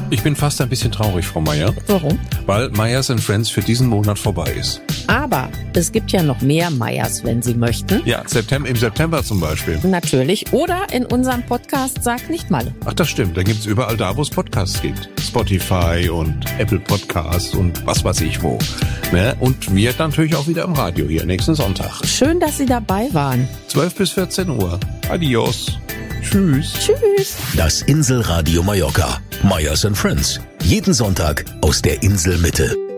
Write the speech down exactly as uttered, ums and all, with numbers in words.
Ich bin fast ein bisschen traurig, Frau Meier. Warum? Weil Meyers and Friends für diesen Monat vorbei ist. Aber es gibt ja noch mehr Meyers, wenn Sie möchten. Ja, September, im September zum Beispiel. Natürlich. Oder in unserem Podcast Sag nicht Malle. Ach, das stimmt. Da gibt's überall da, wo es Podcasts gibt. Spotify und Apple Podcasts und was weiß ich wo. Ne? Und wir natürlich auch wieder im Radio hier nächsten Sonntag. Schön, dass Sie dabei waren. zwölf bis vierzehn Uhr. Adios. Tschüss. Tschüss. Das Inselradio Mallorca. Meyers and Friends. Jeden Sonntag aus der Inselmitte.